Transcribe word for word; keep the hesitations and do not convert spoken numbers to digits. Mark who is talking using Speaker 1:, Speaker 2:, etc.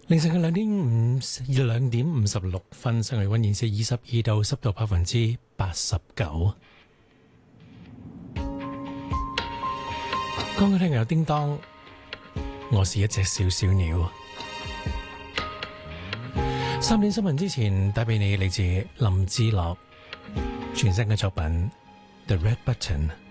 Speaker 1: 凌晨嘅兩點五兩點五十六分，室外溫度係二十二度，濕度百分之八十九。剛剛聽有叮當，我是一隻小小鳥。三點新聞之前，帶俾你嚟自林志樂全新嘅作品《The Red Button》。